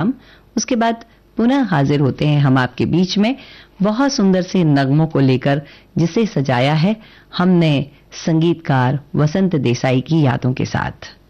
हम। उसके बाद पुनः हाजिर होते हैं हम आपके बीच में बहुत सुंदर से नगमों को लेकर, जिसे सजाया है हमने संगीतकार वसंत देसाई की यादों के साथ।